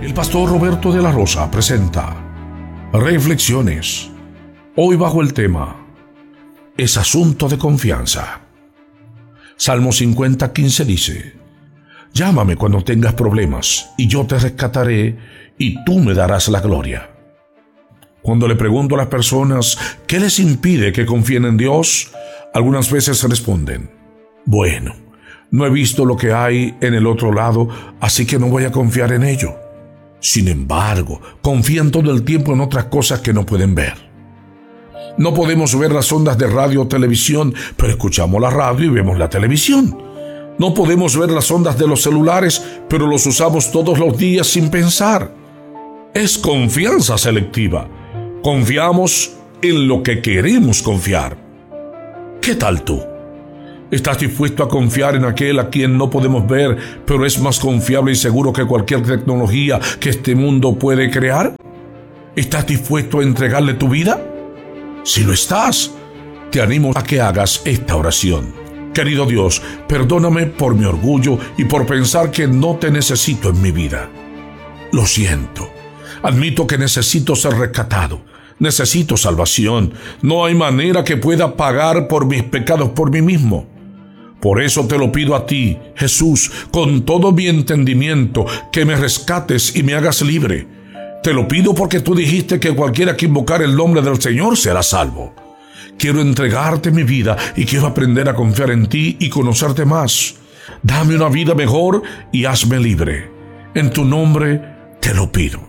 El pastor Roberto de la Rosa presenta Reflexiones. Hoy bajo el tema Es asunto de confianza. Salmo 50:15 dice: Llámame cuando tengas problemas y yo te rescataré y tú me darás la gloria. Cuando le pregunto a las personas qué les impide que confíen en Dios, algunas veces responden: bueno, no he visto lo que hay en el otro lado, así que no voy a confiar en ello. Sin embargo, confían todo el tiempo en otras cosas que no pueden ver. No podemos ver las ondas de radio o televisión, pero escuchamos la radio y vemos la televisión. No podemos ver las ondas de los celulares, pero los usamos todos los días sin pensar. Es confianza selectiva. Confiamos en lo que queremos confiar. ¿Qué tal tú? ¿Estás dispuesto a confiar en aquel a quien no podemos ver, pero es más confiable y seguro que cualquier tecnología que este mundo puede crear? ¿Estás dispuesto a entregarle tu vida? Si lo estás, te animo a que hagas esta oración. Querido Dios, perdóname por mi orgullo y por pensar que no te necesito en mi vida. Lo siento. Admito que necesito ser rescatado. Necesito salvación. No hay manera que pueda pagar por mis pecados por mí mismo. Por eso te lo pido a ti, Jesús, con todo mi entendimiento, que me rescates y me hagas libre. Te lo pido porque tú dijiste que cualquiera que invocar el nombre del Señor será salvo. Quiero entregarte mi vida y quiero aprender a confiar en ti y conocerte más. Dame una vida mejor y hazme libre. En tu nombre te lo pido.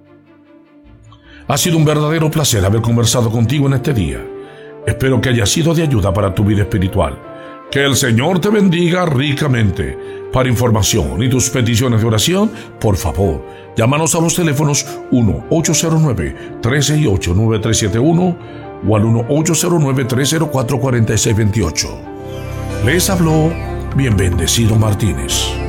Ha sido un verdadero placer haber conversado contigo en este día. Espero que haya sido de ayuda para tu vida espiritual. Que el Señor te bendiga ricamente. Para información y tus peticiones de oración, por favor, llámanos a los teléfonos 1-809-368-9371 o al 1-809-304-4628. Les habló Bien Bendecido Martínez.